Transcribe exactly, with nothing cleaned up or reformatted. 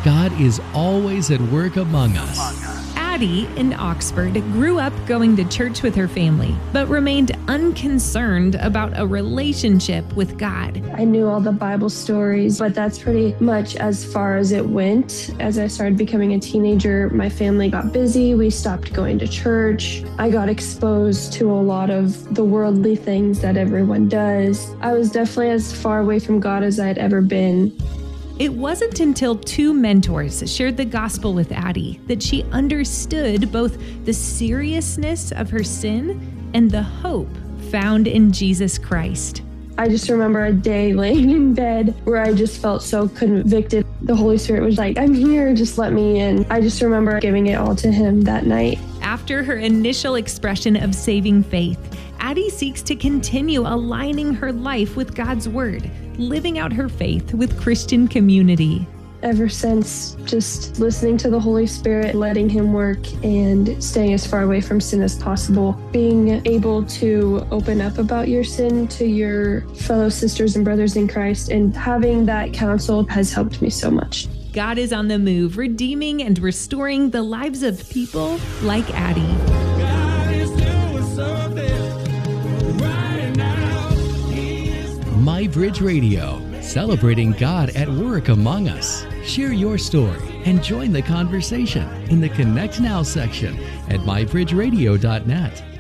God is always at work among us. Addie in Oxford grew up going to church with her family, but remained unconcerned about a relationship with God. I knew all the Bible stories, but that's pretty much as far as it went. As I started becoming a teenager, my family got busy. We stopped going to church. I got exposed to a lot of the worldly things that everyone does. I was definitely as far away from God as I had ever been. It wasn't until two mentors shared the gospel with Addie that she understood both the seriousness of her sin and the hope found in Jesus Christ. I just remember a day laying in bed where I just felt so convicted. The Holy Spirit was like, I'm here, just let me in. I just remember giving it all to him that night. After her initial expression of saving faith, Addie seeks to continue aligning her life with God's Word, living out her faith with Christian community. Ever since, just listening to the Holy Spirit, letting him work, and staying as far away from sin as possible. Being able to open up about your sin to your fellow sisters and brothers in Christ, and having that counsel has helped me so much. God is on the move, redeeming and restoring the lives of people like Addie. God is doing something right now. He is MyBridge Radio, celebrating God at work among us. Share your story and join the conversation in the Connect Now section at my bridge radio dot net.